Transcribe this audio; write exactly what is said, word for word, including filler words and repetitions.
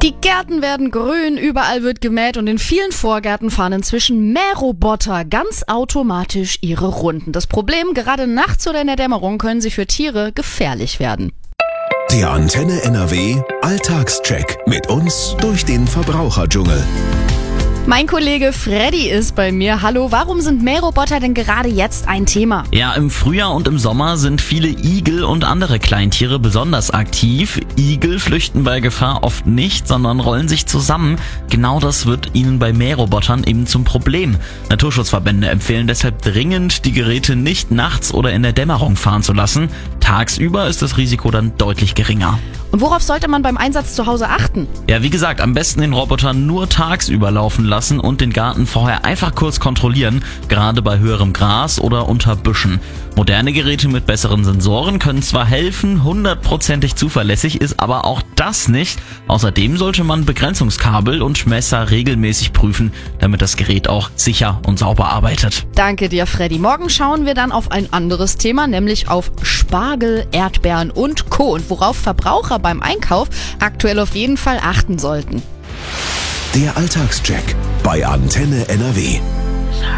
Die Gärten werden grün, überall wird gemäht und in vielen Vorgärten fahren inzwischen Mähroboter ganz automatisch ihre Runden. Das Problem, gerade nachts oder in der Dämmerung können sie für Tiere gefährlich werden. Der Antenne N R W Alltagscheck mit uns durch den Verbraucherdschungel. Mein Kollege Freddy ist bei mir. Hallo, warum sind Mähroboter denn gerade jetzt ein Thema? Ja, im Frühjahr und im Sommer sind viele Igel und andere Kleintiere besonders aktiv. Igel flüchten bei Gefahr oft nicht, sondern rollen sich zusammen. Genau das wird ihnen bei Mährobotern eben zum Problem. Naturschutzverbände empfehlen deshalb dringend, die Geräte nicht nachts oder in der Dämmerung fahren zu lassen. Tagsüber ist das Risiko dann deutlich geringer. Und worauf sollte man beim Einsatz zu Hause achten? Ja, wie gesagt, am besten den Roboter nur tagsüber laufen lassen und den Garten vorher einfach kurz kontrollieren, gerade bei höherem Gras oder unter Büschen. Moderne Geräte mit besseren Sensoren können zwar helfen, hundertprozentig zuverlässig ist aber auch das nicht. Außerdem sollte man Begrenzungskabel und Messer regelmäßig prüfen, damit das Gerät auch sicher und sauber arbeitet. Danke dir, Freddy. Morgen schauen wir dann auf ein anderes Thema, nämlich auf Spargel, Erdbeeren und Co. und worauf Verbraucher beim Einkauf aktuell auf jeden Fall achten sollten. Der Alltagscheck bei Antenne N R W.